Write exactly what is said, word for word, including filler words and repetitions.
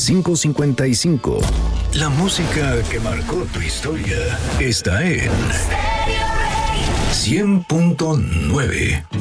cinco cinco cinco. La música que marcó tu historia está en cien punto nueve.